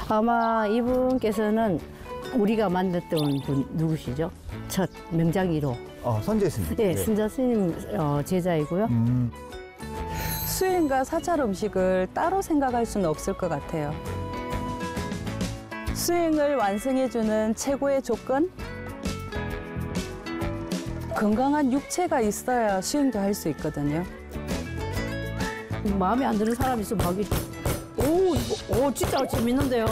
아마 이분께서는 우리가 만났던 분 누구시죠? 첫 명장 1호. 선재 스님. 네, 순자 스님 제자이고요. 수행과 사찰 음식을 따로 생각할 수는 없을 것 같아요. 수행을 완성해주는 최고의 조건? 건강한 육체가 있어야 수행도 할 수 있거든요. 마음에 안 드는 사람 있으면 하기. 오, 진짜 재밌는데요.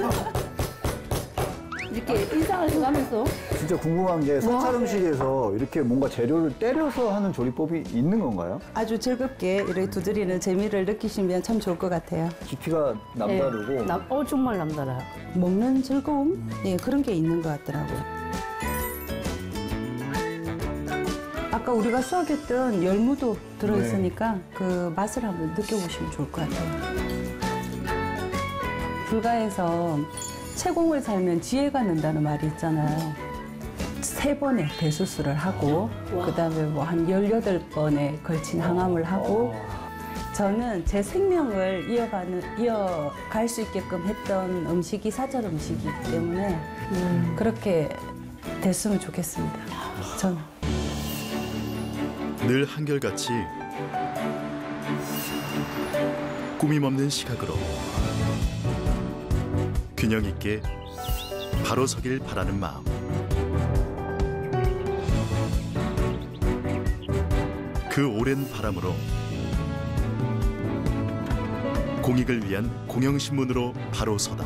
이렇게 인상을 써가면서. 진짜 궁금한 게 사찰 음식에서 이렇게 뭔가 재료를 때려서 하는 조리법이 있는 건가요? 아주 즐겁게 이렇게 두드리는 재미를 느끼시면 참 좋을 것 같아요. 깊이가 남다르고. 네, 정말 남달라요. 먹는 즐거움? 예, 그런 게 있는 것 같더라고요. 아까 우리가 수확했던 열무도 들어있으니까 그 맛을 한번 느껴보시면 좋을 것 같아요. 불가에서 채공을 살면 지혜가 는다는 말이 있잖아요. 3번의 배수술을 하고 그다음에 뭐 한 18번에 걸친 항암을 하고 저는 제 생명을 이어갈 수 있게끔 했던 음식이 사찰 음식이기 때문에 그렇게 됐으면 좋겠습니다. 저는. 늘 한결같이 꾸밈 없는 시각으로 균형 있게 바로 서길 바라는 마음. 그 오랜 바람으로 공익을 위한 공영신문으로 바로 서다.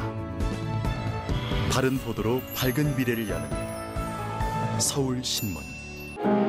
바른 보도로 밝은 미래를 여는 서울신문.